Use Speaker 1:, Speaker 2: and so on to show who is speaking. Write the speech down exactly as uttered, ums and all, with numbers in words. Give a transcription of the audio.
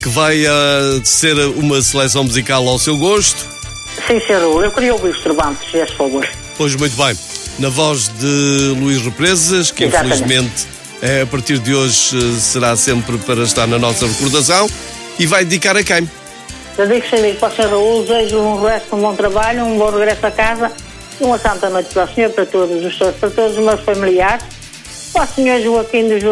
Speaker 1: que vai uh, ser uma seleção musical ao seu gosto.
Speaker 2: Sim, senhor Raul, eu queria ouvir os Cervantes, se por favor.
Speaker 1: Pois, muito bem. Na voz de Luís Represas, que
Speaker 2: Exatamente.
Speaker 1: Infelizmente a partir de hoje será sempre para estar na nossa recordação, e vai dedicar a quem?
Speaker 2: Eu digo que para o senhor Raul, desejo um resto de um bom trabalho, um bom regresso a casa e uma santa noite para o senhor, para todos os senhores, para todos os meus familiares, para o senhor Joaquim dos